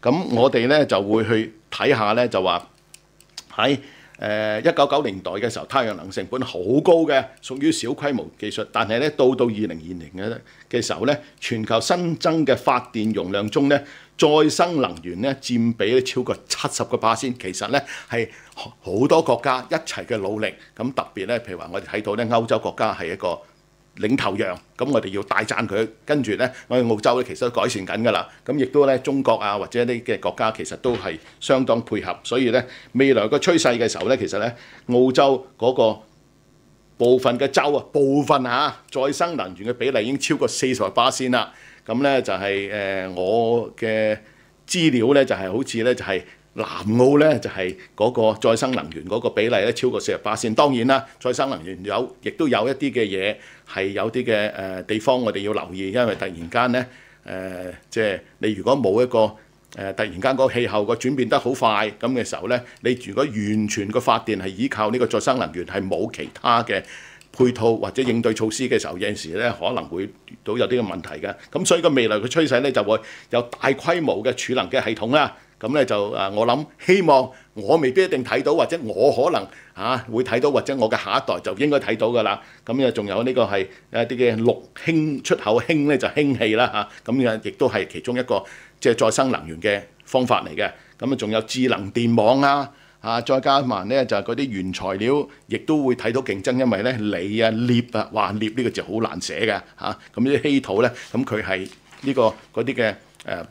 咁我哋咧就會去睇下咧，就話喺1990年代嘅時候，太陽能成本好高嘅，屬於小規模技術。但係咧到2020嘅時候咧，全球新增嘅發電容量中咧，再生能源咧佔比咧超過70%。其實咧係好多國家一齊嘅努力。咁特別咧，譬如話我哋睇到咧歐洲國家係一個領頭羊，咁我哋要大讚佢。跟住咧，我哋澳洲咧其實都改善緊㗎啦。咁亦都咧中國啊或者啲嘅國家其實都係相當配合。所以咧未來個趨勢嘅時候咧，其實咧澳洲嗰個部分嘅州啊，部分再生能源嘅比例已經超過40%啦。咁咧就係我嘅資料咧就係好似咧就係南澳咧就係嗰個再生能源嗰個比例咧超過40%。當然啦，再生能源亦都有一啲嘅嘢係有啲嘅地方我哋要留意，因為突然間咧即係你如果冇一個突然間個氣候個轉變得好快咁嘅時候咧，你如果完全個發電係依靠呢個再生能源，係冇其他嘅配套或者應對措施嘅時候，有陣時咧可能會遇到有啲嘅問題嘅。咁所以個未來嘅趨勢咧就會有大規模嘅儲能嘅系統啦。咁咧就我諗希望我未必一定睇到，或者我可能會睇到，或者我嘅下一代就應該睇到㗎啦。咁又仲有呢個係一啲嘅綠氫出口氫咧就氫氣啦嚇。咁亦都係其中一個即係再生能源嘅方法嚟嘅。咁啊仲有智能電網再加埋咧就係嗰啲原材料，亦都會睇到競爭，因為咧鋰鎳哇鎳呢個字好難寫嘅嚇。咁啲稀土咧，咁佢係呢個嗰啲嘅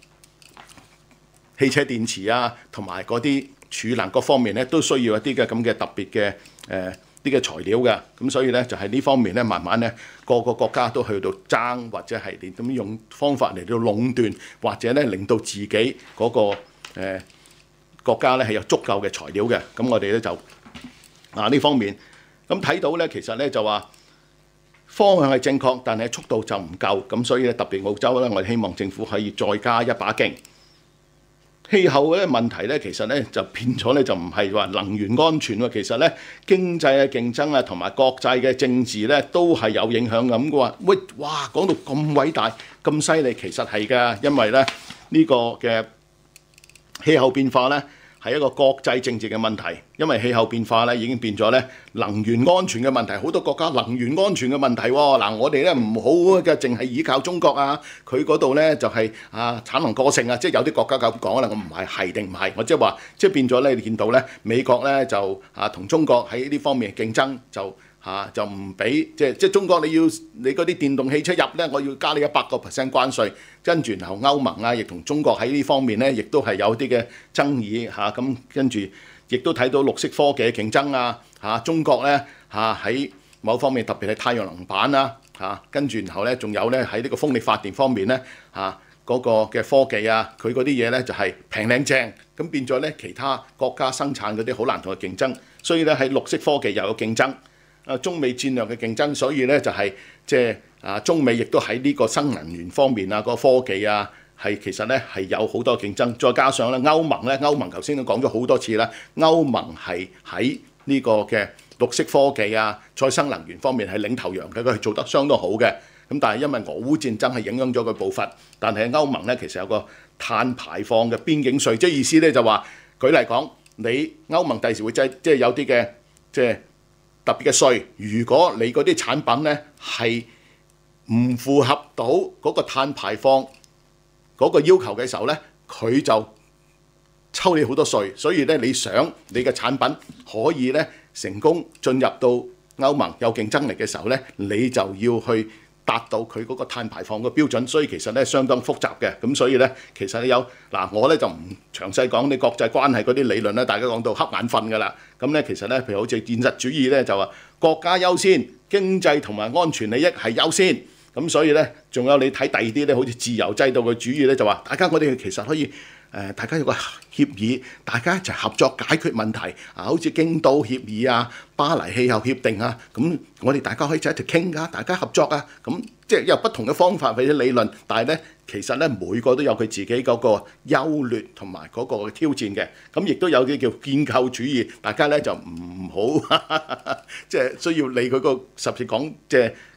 汽車電池同埋嗰啲儲能各方面咧，都需要一啲嘅咁嘅特別嘅啲嘅材料嘅。咁所以咧就係呢方面咧，慢慢咧個個國家都去到爭，或者係點用方法嚟到壟斷，或者咧令到自己嗰個國家咧係有足夠嘅材料嘅。咁我哋咧就呢方面咁睇到咧，其實咧就話方向係正確，但係速度就唔夠。咁所以咧特別澳洲咧，我哋希望政府可以再加一把勁。氣候嘅問題咧，其實咧就變咗咧，就唔係話能源安全喎。其實咧經濟嘅競爭同埋國際嘅政治咧都係有影響咁嘅喎。喂，哇，講到咁偉大咁犀利，其實係㗎，因為咧呢個嘅氣候變化咧係一個國際政治嘅問題，因為氣候變化咧已經變咗咧能源安全嘅問題，好多國家能源安全嘅問題喎。嗱，我哋咧唔好嘅，淨係依靠中國佢嗰度咧就係產能過剩即係有啲國家咁講啦，我唔係定唔係，我即係話即係變咗咧，你見到咧美國咧就同中國喺呢方面嘅競爭就唔俾即中國你嗰啲電動汽車入咧，我要加你100%關稅，跟住然後歐盟亦同中國喺呢方面咧，亦都係有啲嘅爭議咁跟住亦都睇到綠色科技嘅競爭中國咧喺某方面特別係太陽能板跟住然後咧仲有咧喺呢個風力發電方面咧嗰個嘅科技佢嗰啲嘢咧就係平靚正，咁變咗咧其他國家生產嗰啲好難同佢競爭，所以咧喺綠色科技又有競爭。中美戰略嘅競爭，所以咧就係即係中美亦都喺呢個新能源方面個科技係其實咧係有好多競爭，再加上咧歐盟頭先都講咗好多次啦，歐盟係喺呢個嘅綠色科技再生能源方面係領頭羊嘅，佢係做得相當好嘅。咁但係因為俄烏戰爭係影響咗佢步伐，但係歐盟咧其實有個碳排放嘅邊境稅，即係意思咧就話舉例講，你歐盟第時會即係有啲嘅即係特別嘅稅，如果你嗰啲產品咧係唔符合到嗰個碳排放嗰個要求嘅時候咧，佢就抽你好多稅。所以咧，你想你嘅產品可以咧成功進入到歐盟有競爭力嘅時候咧，你就要去達到佢嗰個碳排放嘅標準。所以其實咧相當複雜嘅。咁所以咧其實有我咧就唔詳細講啲國際關係嗰啲理論咧，大家講到瞌眼瞓㗎啦。咁咧其實咧譬如好似現實主義咧就話國家優先，經濟同埋安全利益係優先。咁所以咧仲有你睇第二啲咧，好似自由制度嘅主義咧就話大家我哋其實可以大家有個協議，大家一齊合作解決問題好似京都協議巴黎氣候協定咁我哋大家可以一齊傾大家合作咁即係有不同嘅方法或者理論，但係咧其實咧每個都有佢自己嗰個優劣同埋嗰個挑戰嘅。咁亦都有啲叫建構主義，大家咧就唔好即係需要理佢個十字講即係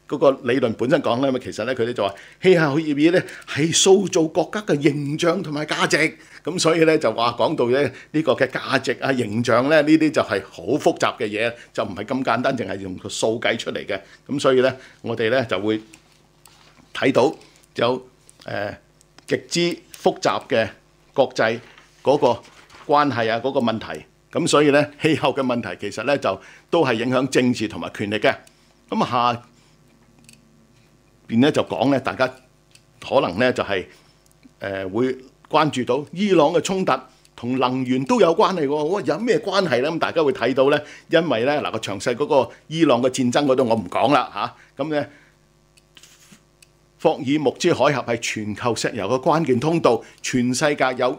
嗰個理論本身講咧，其實咧佢哋就話氣候協議咧係塑造國家嘅形象同埋價值，咁所以咧就話講到咧呢個嘅價值啊形象咧呢啲就係好複雜嘅嘢，就唔係咁簡單，淨係用個數計出嚟嘅。咁所以咧我哋咧就會睇到有極之複雜嘅國際嗰個關係啊嗰個問題。咁所以咧氣候嘅問題其實咧就都係影響政治同埋權力嘅。咁下邊咧就講咧，大家可能咧就係會關注到伊朗嘅衝突同能源都有關係喎。有咩關係咧？咁大家會睇到咧，因為咧嗱個詳細嗰個伊朗嘅戰爭嗰度我唔講啦嚇。咁咧霍爾木茲海峽係全球石油嘅關鍵通道，全世界有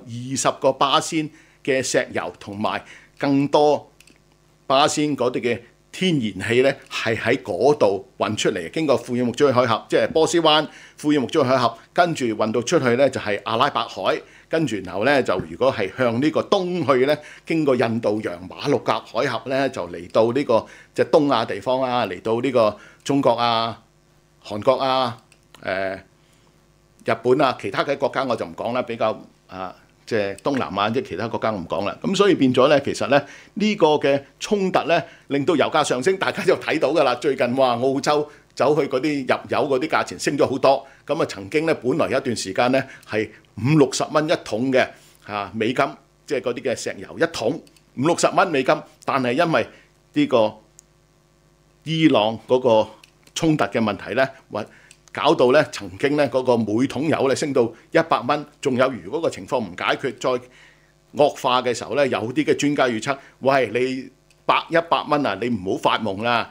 20%嘅石油同埋更多巴仙嗰啲嘅天然氣咧係喺嗰度運出嚟，經過庫爾木佐海峽，即係波斯灣、庫爾木佐海峽，跟住運到出去咧就係阿拉伯海，跟住然後咧就如果係向呢個東去咧，經過印度洋、馬六甲海峽咧，就嚟到呢個即係東亞地方啊，嚟到呢個中國啊、韓國啊、日本啊，其他嘅國家我就唔講啦，比較即係東南亞即係其他國家我唔講啦。咁所以變咗咧，其實咧呢個嘅衝突咧，令到油價上升，大家就睇到㗎啦。最近話澳洲走去嗰啲入油嗰啲價錢升咗好多，咁啊曾經咧本來有一段時間咧係50-60蚊一桶嘅美金，即係嗰啲嘅石油一桶50-60蚊美金，但係因為呢個伊朗嗰個衝突嘅問題咧，搞到咧曾經咧嗰個每桶油咧升到100蚊，仲有如果個情況唔解決，再惡化嘅時候咧，有啲嘅專家預測，喂，你100蚊啊，你唔好發夢啦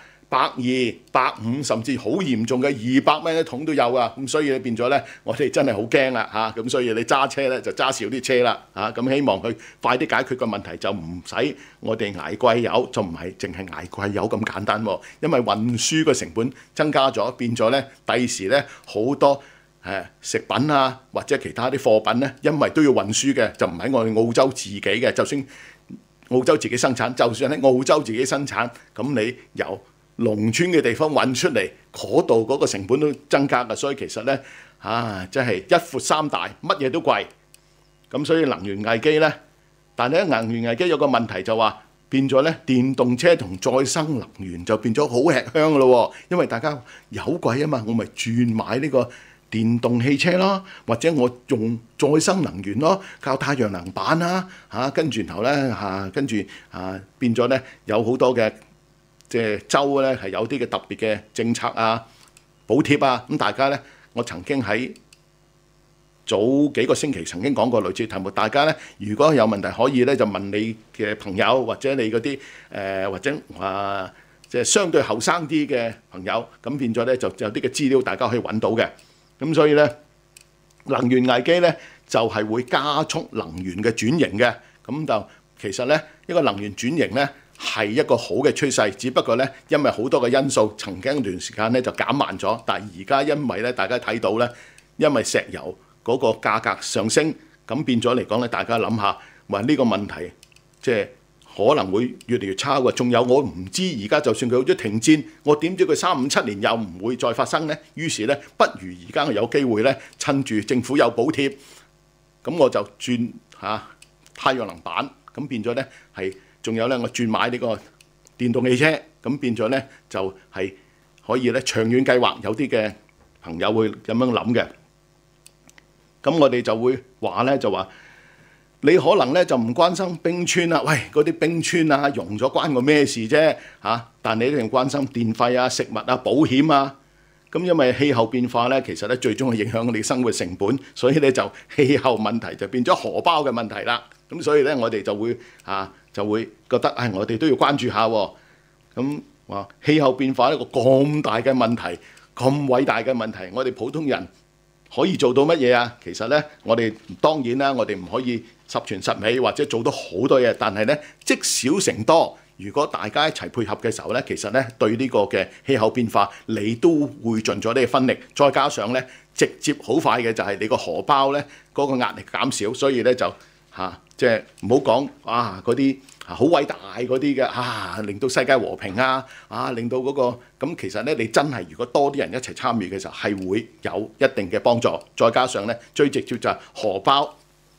，120、150甚至好嚴重嘅200蚊一桶都有啊。咁所以變咗咧，我哋真係好驚啦嚇。咁所以你揸車咧就揸少啲車啦嚇。咁希望佢快啲解決個問題，就唔使我哋捱貴油，就唔係淨係捱貴油咁簡單喎。因為運輸個成本增加咗，變咗咧第時咧好多食品啊或者其他啲貨品咧，因為都要運輸嘅，就唔喺我哋澳洲自己嘅。就算澳洲自己生產，就算喺澳洲自己生產，咁你由農村嘅地方運出嚟，嗰度嗰個成本都增加㗎。所以其實咧真係一闊三大，乜嘢都貴。咁所以能源危機咧，但係咧能源危機有個問題就話變咗咧，電動車同再生能源就變咗好吃香㗎咯。因為大家油貴啊嘛，我咪轉買呢個電動汽車咯，或者我用再生能源咯，靠太陽能板啦跟住然後咧跟住變咗咧有好多嘅即係州咧係有啲嘅特別嘅政策啊、補貼啊。咁大家咧，我曾經喺早幾個星期曾經講過類似題目，大家咧如果有問題可以咧就問你嘅朋友或者你嗰啲或者即係相對後生啲嘅朋友，咁變咗咧就有啲嘅資料大家可以揾到嘅。咁所以咧能源危機咧就係會加速能源嘅轉型嘅。咁就其實咧一個能源轉型咧係一個好嘅趨勢，只不過咧因為好多嘅因素，曾經一段時間咧就減慢咗，但係而家因為咧大家睇到咧，因為石油嗰個價格上升，咁變咗嚟講咧，大家諗下話呢個問題即係可能會越嚟越差喎。仲有我唔知而家就算佢好咗停戰，我點知佢3、5、7年又唔會再發生呢？於是咧，不如而家有機會咧，趁住政府有補貼，咁我就轉太陽能板，咁變咗咧係。仲有咧，我轉買呢個電動汽車，咁變咗咧就係可以咧長遠計劃，有啲嘅朋友會咁樣諗嘅。咁我哋就會話咧，就話你可能咧就唔關心冰川啊，喂嗰啲冰川啊融咗關我咩事啫但你一定關心電費啊、食物啊、保險啊。咁因為氣候變化咧，其實咧最終係影響我哋生活成本，所以咧就氣候問題就變咗荷包嘅問題啦。咁所以咧我哋就會覺得我哋都要關注下喎。咁話氣候變化一個咁大嘅問題，咁偉大嘅問題，我哋普通人可以做到乜嘢啊？其實咧，我哋當然啦，我哋唔可以十全十美或者做到好多嘢，但係咧積少成多。如果大家一齊配合嘅時候咧，其實咧對呢個嘅氣候變化，你都會盡咗呢個分力。再加上咧，直接好快嘅就係你個荷包咧嗰個壓力減少，所以咧就即係唔好講嗰啲好偉大嗰啲嘅令到世界和平令到嗰個咁，其實咧你真係如果多啲人一齊參與嘅時候，係會有一定嘅幫助。再加上咧最直接就係荷包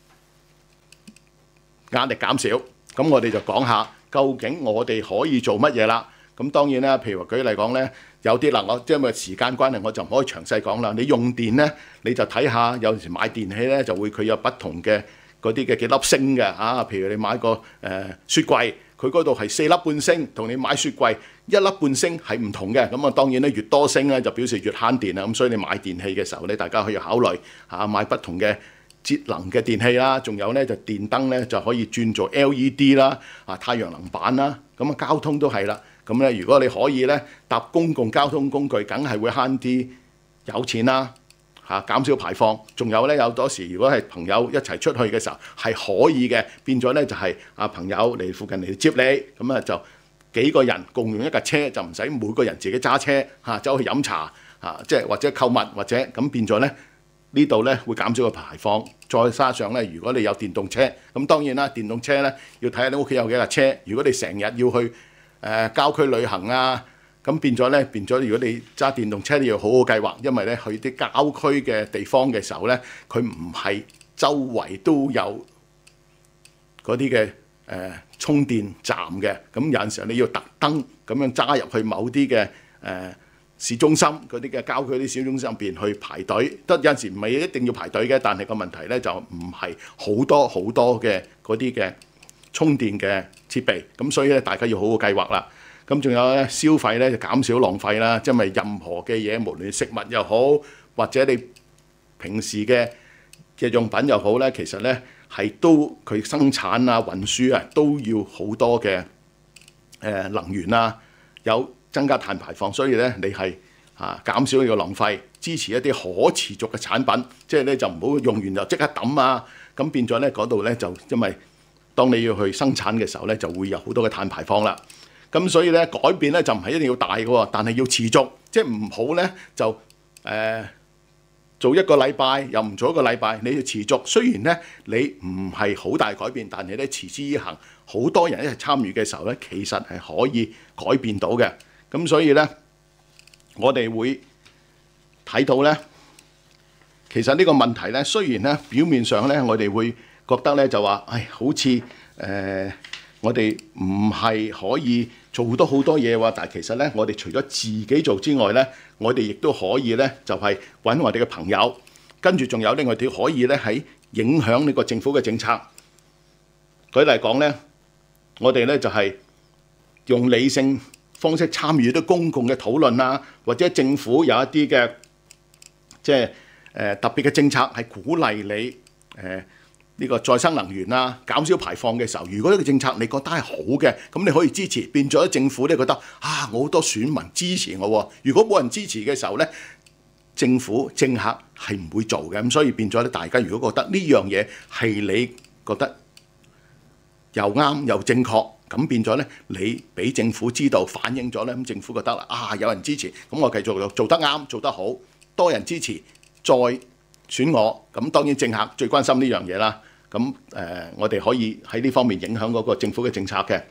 壓力減少。咁我哋就講下究竟我哋可以做乜嘢啦。咁當然啦，譬如話舉例講咧，有啲我即係因為時間關係，我就唔可以詳細講啦。你用電咧，你就睇下有時買電器咧，就會佢有不同嘅嗰啲嘅幾粒星嘅譬如你買個雪櫃，佢嗰度係4粒半星，同你買雪櫃1粒半星係唔同嘅。咁當然咧，越多星咧就表示越慳電啦。咁所以你買電器嘅時候咧，大家可以考慮買不同嘅節能嘅電器啦。仲有咧就電燈咧就可以轉做 LED 啦，太陽能板啦。咁交通都係啦。咁咧，如果你可以咧搭公共交通工具，梗係會慳啲油錢啦，減少排放。仲有咧，有多時如果係朋友一齊出去嘅時候係可以嘅，變咗咧就係朋友嚟附近嚟接你，咁就幾個人共用一架車，就唔使每個人自己揸車走去飲茶即係或者購物或者咁，變咗咧呢度咧會減少個排放。再加上咧，如果你有電動車，咁當然啦，電動車咧要睇下你屋企有幾架車。如果你成日要去郊區旅行咁變咗咧，如果你揸電動車，你要好好計劃，因為咧去啲郊區嘅地方嘅時候咧，佢唔係周圍都有嗰啲嘅充電站嘅。咁有陣時候你要特登咁樣揸入去某啲嘅市中心嗰啲嘅郊區啲市中心入邊去排隊。有陣時唔係一定要排隊嘅，但係個問題咧就唔係好多嘅嗰啲嘅充電嘅設備。咁所以咧大家要好好計劃啦。咁仲有咧消費咧就減少浪費啦，因為任何嘅嘢，無論食物又好，或者你平時嘅用品又好咧，其實咧係都佢生產運輸都要好多嘅能源有增加碳排放，所以咧你係減少呢個浪費，支持一啲可持續嘅產品，即係咧就唔好用完就即刻抌咁變咗咧嗰度咧就因為當你要去生產嘅時候咧，就會有好多嘅碳排放啦。咁所以咧改變咧就唔係一定要大嘅喎，但係要持續，即係唔好咧就做一個禮拜又唔做一個禮拜，你要持續。雖然咧你唔係好大改變，但係咧持之以恆，好多人一齊參與嘅時候咧，其實係可以改變到嘅。咁所以咧，我哋會睇到咧，其實呢個問題咧，雖然咧表面上咧我哋會覺得咧就話，好似我哋唔係可以做到好多嘢喎，但係其實咧，我哋除咗自己做之外咧，我哋亦都可以咧，就係揾我哋嘅朋友，跟住仲有咧，我哋可以咧喺影響呢個政府嘅政策。舉例講咧，我哋咧就係用理性方式參與啲公共嘅討論或者政府有一啲嘅即係特別嘅政策係鼓勵你呢個再生能源減少排放嘅時候，如果呢個政策你覺得係好嘅，咁你可以支持，變咗政府咧覺得我好多選民支持我喎。如果冇人支持嘅時候咧，政客係唔會做嘅。咁所以變咗咧，大家如果覺得呢樣嘢係你覺得又啱又正確，咁變咗咧，你俾政府知道反映咗咧，咁政府覺得有人支持，咁我繼續做得啱做得好，多人支持再選我，咁當然政客最關心呢樣嘢啦。咁我哋可以喺呢方面影響嗰個政府嘅政策嘅。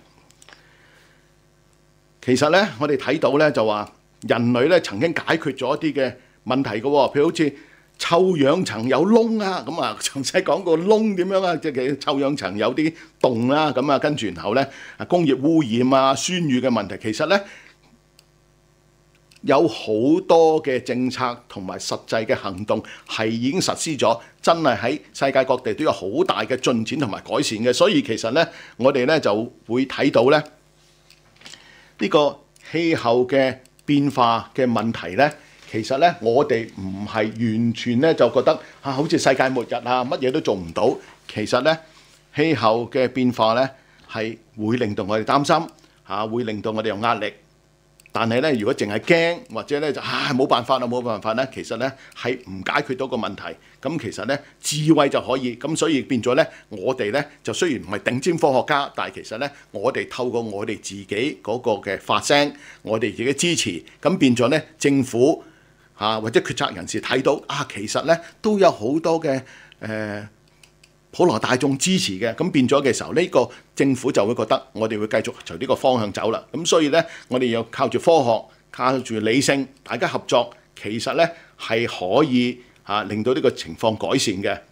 其實咧，我哋睇到咧就話人類咧曾經解決咗一啲嘅問題嘅喎，譬如好似臭氧層有窿咁詳細講個窿點樣即係臭氧層有啲洞咁跟住然後咧工業污染酸雨嘅問題，其實咧有好多嘅政策同埋實際嘅行動係已經實施咗，真係喺世界各地都有好大嘅進展同埋改善嘅。所以其實咧，我哋咧就會睇到咧呢個氣候嘅變化嘅問題咧，其實咧我哋唔係完全咧就覺得好似世界末日乜嘢都做唔到。其實咧氣候嘅變化咧係會令到我哋擔心會令到我哋有壓力。但係咧，如果淨係驚或者咧就冇辦法咧，其實咧係唔解決到個問題。咁其實咧智慧就可以。咁所以變咗咧，我哋咧就雖然唔係頂尖科學家，但係其實咧我哋透過我哋自己嗰個嘅發聲，我哋自己支持，咁變咗咧政府或者決策人士睇到其實咧都有好多嘅普羅大眾支持嘅，咁變咗嘅時候，呢個政府就會覺得我哋會繼續朝呢個方向走啦。咁所以呢，我哋要靠住科學、靠住理性，大家合作，其實呢係可以令到呢個情況改善嘅。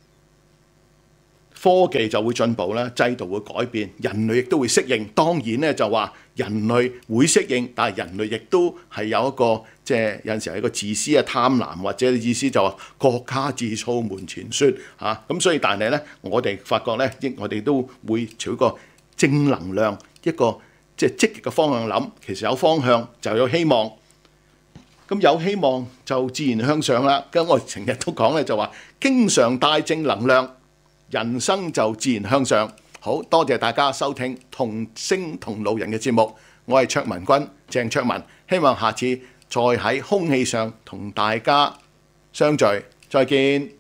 科技就會進步啦，制度會改變，人類亦都會適應。當然咧就話人類會適應，但係人類亦都係有一個即係有陣時係一個自私嘅貪婪，或者意思就話國家自掃門前雪嚇。咁所以但係咧，我哋發覺咧，我哋都會朝一個正能量、一個即係積極嘅方向諗。其實有方向就有希望，咁有希望就自然向上啦。咁我成日都講咧就話，經常帶正能量，人生就自然向上。好多謝大家收聽同聲同路人嘅節目，我係卓文君鄭卓文，希望下次再喺空氣上同大家相聚，再見。